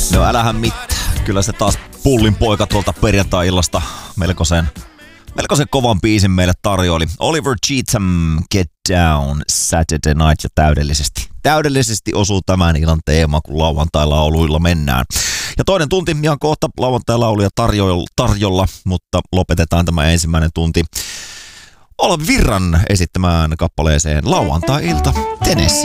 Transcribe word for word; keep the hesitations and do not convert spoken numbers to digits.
No älähän mitään. Kyllä se taas pullin poika tuolta perjantai-illasta melkoisen, melkoisen kovan biisin meille tarjoili. Oliver Cheatham, Get Down, Saturday Night, ja täydellisesti. Täydellisesti osuu tämän illan teema, kun lauantai-lauluilla mennään. Ja toinen tunti ihan kohta lauantai-lauluja tarjolla, tarjolla, mutta lopetetaan tämä ensimmäinen tunti Olavi Virran esittämään kappaleeseen Lauantai-ilta Tennessee.